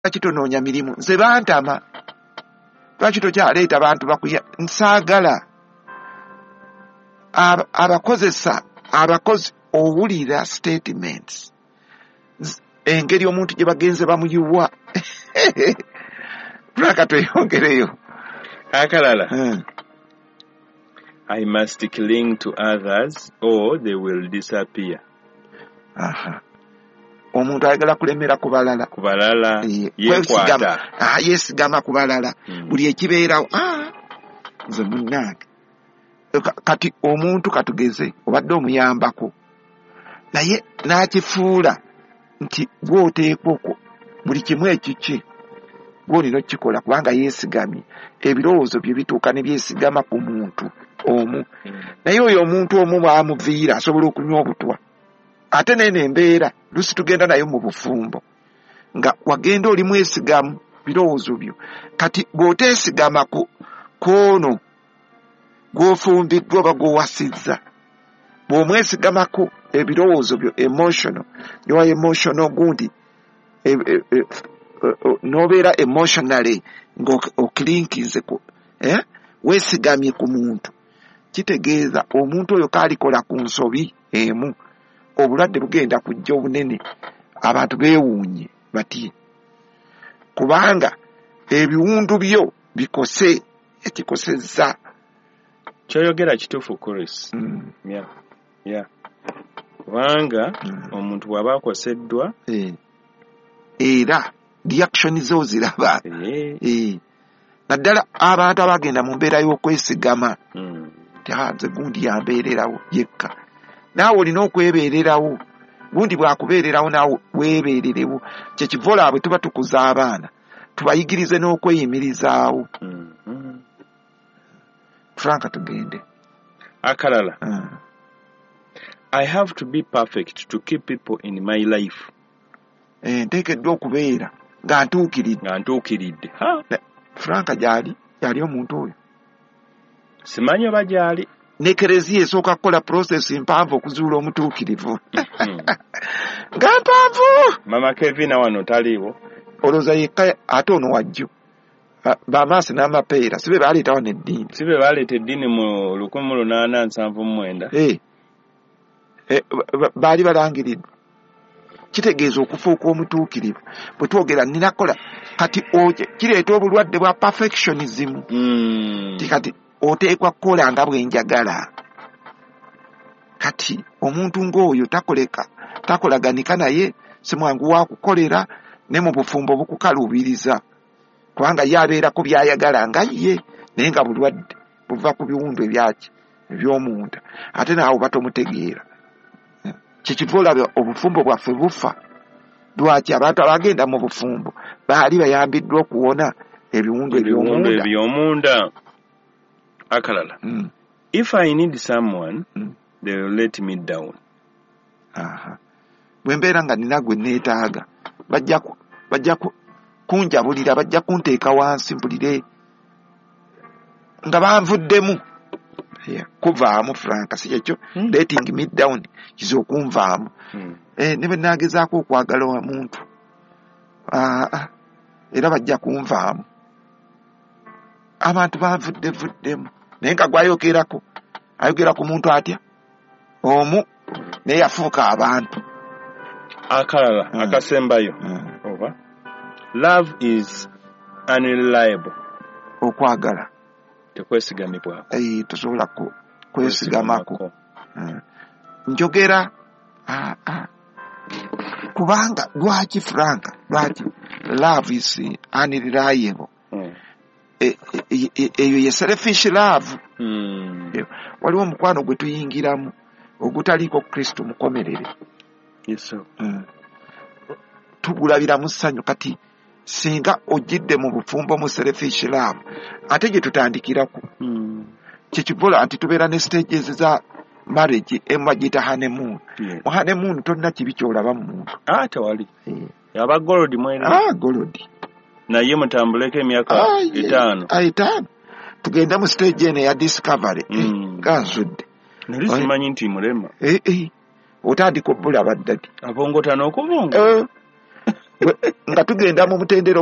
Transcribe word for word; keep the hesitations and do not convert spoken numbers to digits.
kitonoonya mirimu nze bantama lwaki tokyaleeta bantu bakuya nsaagala abakozesa abakozi owulira statements engeri omuntu gye bagenze bamuyiwa tulaka tweyongereyo akalala. hmm. I must cling to others or they will disappear. Aha. Omuntu ayagala kulemera ku balala ku balala yekwata ah yesigama ku balala mm. buli ekibeerawo ah nze munnange kati omuntu katugeze obadde omuyambako naye n'akifuula nti bw'oteekwa okwo buli kimu ekiki bw'olina okukikola kubanga yeesigamye ebirowoozo bye bituuka ne byesigama ku muntu omu mm. naye oyo omuntu omu baamuviira asobola okunywa obutwa ate nene embeera lusi tugenda nayo mu bufumbo nga wagenda oli mwesigamu birowoozo byo kati bw'oteesigama ku koono gw'ofumbiddwa oba gw'owasizza bw'omwesigamako ebirowoozo byo emotional yowa emotional gundi e, e, e, n'obeera emotionally ng'okilinkize ku eh? weesigamye ku muntu kitegeeza omuntu oyo kaalikola ku nsobi emu obulwadde bugenda kujja obunene abantu beewuunye bati kubanga ebiwundu byo bikose ekikosezza kyoyogera kituufu Chris. mm. yeah. yeah. kubanga mm. omuntu bw'aba akoseddwa eh. era reaction zo ziraba eh. eh. naddala abantu abagenda mu mbeera y'okwesigama mm. tihanze gundi yambeererawo yekka naawe olina okwebeererawo gundi bwakubeererawo naawe weebeererewo kyekivola bwe tuba tukuza abaana tubayigirize n'okweyimirizaawo mm-hmm. Franka tugende akalala. uh. I have to be perfect to keep people in my life. eh, nteekeddwa okubeera nga ntuukiridde nga ntuukiridde Franka gyali gyali omuntu oyo simanyi oba gyali ne kereziya esooka kukola process mpanvu okuzuula omutuukirivu nga mpanvu mama Kevin wano taliiwo olowooza yekka ate ono wajjo bamaasi n'amapeera sibe baaleetawo n'eddiini sibe baaleeta eddiini mu lukumi lunaana nsanvu mu mwenda eh. eh, baali balangiriddwa kitegeeza okufuuka omutuukirivu bwe twogera ninakola kati kireeta obulwadde bwa perfectionism mm. kati oteekwa kukola nga bwenjagala kati omuntu ng'oyo takoleka takolaganika naye si mwangu wa kukolera ne mu bufumbo bukukaluubiriza kubanga ye abeera ku byayagala nga ye naye nga bulwadde buva ku biwundu ebyaki eby'omunda ate naawe batomutegeera kyekiva olaba obufumbo bwaffe bufa lwaki abantu abagenda mu bufumbo baali bayambiddwa okuwona ebiwundu eby'omunda akalala. mm. If I need someone mm. they will let me down. aha bwe mbeera nga nina gwe neetaaga bajja bajja kunjabulira bajja kunteeka wansi mpulire nga banvuddemu yeah. kuvaamu Franka si kyekyo mm. letting me down kiza okunvaamu mm. eh, ne bwe naagezaako okwagala omuntu ah, era bajja kunvaamu abantu banvuddevuddemu naye nga gwayogerako ayogera ku muntu atya omu naye yafuuka abantu akalala mm. akasembayo mm. oba love is unreliable okwagala tekwesigamibwako eh tosobola ku kwesigamako mm. njogera ah, ah. kubanga lwaki Franka lwaki love is unreliable mm. eyo ye selfish love mm. waliwo omukwano gwe tuyingiramu ogutaliiko Kristo mukomerere yes, mm. tugulabira mu ssanyu kati singa ojjidde mu bufumbo mu selfish love ate gye tutandikirako mm. kyekivola nti tubeera ne stages za marriage emagita honeymoon yeah. mu honeymoon tolina kibi kyolaba mu muntu ah tewali yeah. yaba golodi mwene ah golodi naye mutambuleko emyaka etaano etaano tugenda mu stage ene ya discovery mm. ganzudde nali simanyi nti mulema eh eh otandika obbula baddadi abongota n'okubonga eh nga tugenda mu mutendera